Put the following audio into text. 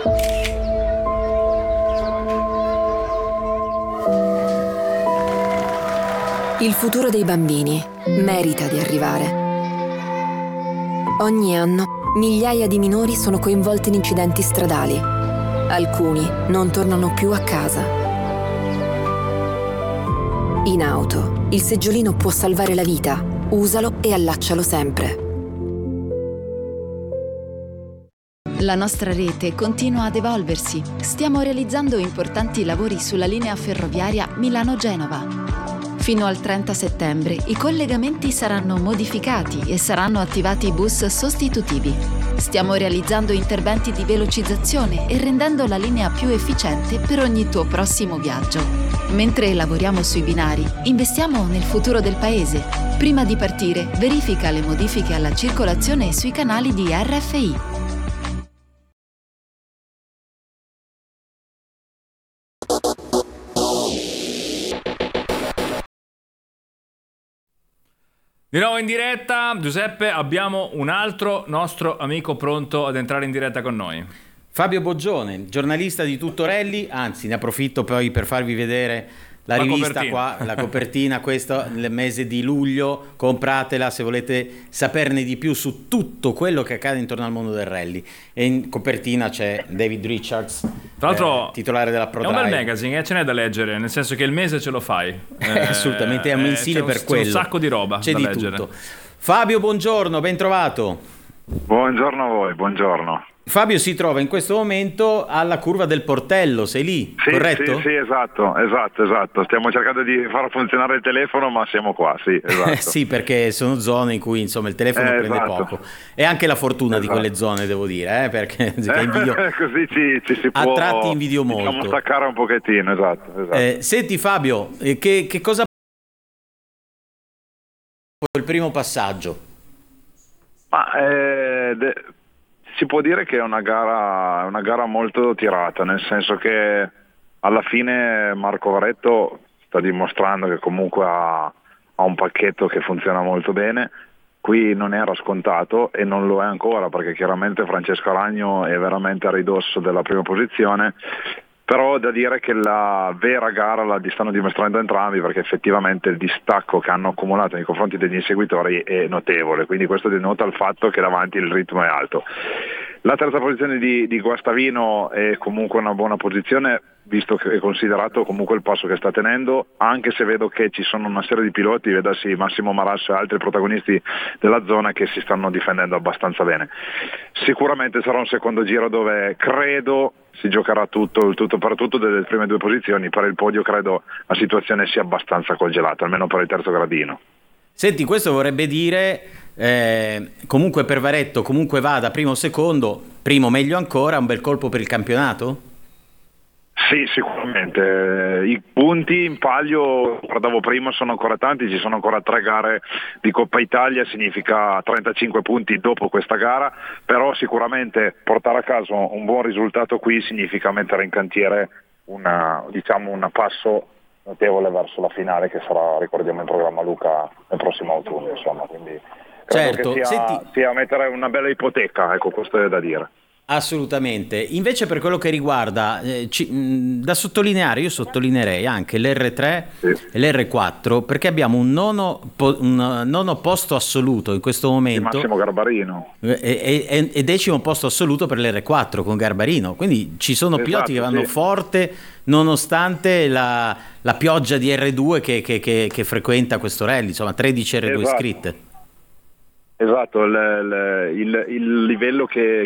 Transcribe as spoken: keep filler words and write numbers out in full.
Il futuro dei bambini merita di arrivare. Ogni anno migliaia di minori sono coinvolti in incidenti stradali. Alcuni non tornano più a casa. In auto, il seggiolino può salvare la vita. Usalo e allaccialo sempre. La nostra rete continua ad evolversi. Stiamo realizzando importanti lavori sulla linea ferroviaria Milano-Genova. Fino al trenta settembre i collegamenti saranno modificati e saranno attivati bus sostitutivi. Stiamo realizzando interventi di velocizzazione e rendendo la linea più efficiente per ogni tuo prossimo viaggio. Mentre lavoriamo sui binari, investiamo nel futuro del paese. Prima di partire, verifica le modifiche alla circolazione sui canali di R F I. Di nuovo in diretta, Giuseppe, abbiamo un altro nostro amico pronto ad entrare in diretta con noi. Fabio Boggione, giornalista di Tutto Rally, anzi ne approfitto poi per farvi vedere la, la rivista copertina. Qua, la copertina, questo nel mese di luglio, compratela se volete saperne di più su tutto quello che accade intorno al mondo del rally. E in copertina c'è David Richards, tra l'altro, eh, titolare della ProDrive. È un bel magazine, eh, ce n'è da leggere, nel senso che il mese ce lo fai. Eh, assolutamente, è un mensile eh, per un, quello. C'è un sacco di roba c'è da di leggere. Tutto. Fabio, buongiorno, ben trovato. Buongiorno a voi, buongiorno. Fabio si trova in questo momento alla curva del Portello, sei lì, sì, corretto? Sì, sì, esatto, esatto, esatto. Stiamo cercando di far funzionare il telefono, ma siamo qua, sì, esatto. sì, perché sono zone in cui insomma il telefono eh, prende esatto. poco. E anche la fortuna esatto. di quelle zone, devo dire, eh, perché invidio... così ci, ci si può, a tratti invidio molto. Diciamo staccare un pochettino, esatto. esatto. Eh, senti Fabio, eh, che, che cosa il primo passaggio? Ma eh, de... si può dire che è una gara, una gara molto tirata, nel senso che alla fine Marco Varetto sta dimostrando che comunque ha, ha un pacchetto che funziona molto bene. Qui non era scontato e non lo è ancora, perché chiaramente Francesco Aragno è veramente a ridosso della prima posizione, però è da dire che la vera gara la stanno dimostrando entrambi, perché effettivamente il distacco che hanno accumulato nei confronti degli inseguitori è notevole, quindi questo denota il fatto che davanti il ritmo è alto. La terza posizione di, di Guastavino è comunque una buona posizione, visto che è considerato comunque il passo che sta tenendo, anche se vedo che ci sono una serie di piloti, vedassi Massimo Marasso e altri protagonisti della zona, che si stanno difendendo abbastanza bene. Sicuramente sarà un secondo giro dove credo si giocherà tutto, il tutto per tutto delle prime due posizioni. Per il podio credo la situazione sia abbastanza congelata, almeno per il terzo gradino. Senti, questo vorrebbe dire eh, comunque per Varetto, comunque vada primo o secondo, primo meglio ancora, un bel colpo per il campionato? Sì, sicuramente. I punti in palio, guardavo prima, sono ancora tanti, ci sono ancora tre gare di Coppa Italia, significa trentacinque punti dopo questa gara, però sicuramente portare a casa un buon risultato qui significa mettere in cantiere una, diciamo, un passo notevole verso la finale, che sarà, ricordiamo, in programma Luca nel prossimo autunno, insomma, quindi credo certo. che sia, Senti... sia mettere una bella ipoteca, ecco, questo è da dire. Assolutamente. Invece per quello che riguarda eh, ci, mh, da sottolineare, io sottolineerei anche l'R tre sì. e l'R quattro, perché abbiamo un nono, po- un nono posto assoluto in questo momento, Massimo Garbarino, e, e, e decimo posto assoluto per l'R quattro con Garbarino, quindi ci sono esatto, piloti che vanno sì. forte nonostante la, la pioggia di R due che, che, che, che frequenta questo rally, insomma tredici R due esatto. iscritte. Esatto, il, il, il livello che,